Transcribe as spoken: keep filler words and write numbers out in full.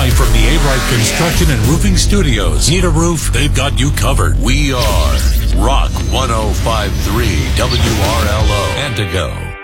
Live from the A-Rite Construction and Roofing Studios. Need a roof? They've got you covered. We are Rock one oh five point three W R L O. Antigo.